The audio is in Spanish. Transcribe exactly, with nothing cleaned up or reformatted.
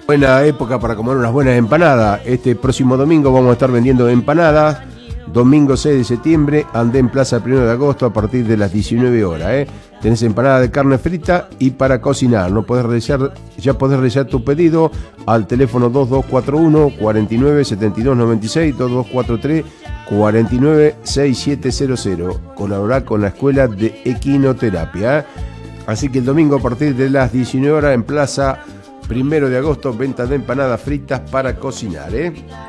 Buena época para comer unas buenas empanadas. Este próximo domingo vamos a estar vendiendo empanadas. Domingo seis de septiembre, Andén Plaza primero de agosto a partir de las diecinueve horas. ¿eh? Tenés empanada de carne frita y para cocinar. No podés realizar, ya podés realizar tu pedido al teléfono dos dos cuatro uno, cuatro nueve, siete dos nueve seis, dos dos cuatro tres, cuatro nueve seis siete cero cero. Colaborar con la Escuela de Equinoterapia. ¿eh? Así que el domingo a partir de las diecinueve horas en Plaza primero de agosto, venta de empanadas fritas para cocinar. ¿eh?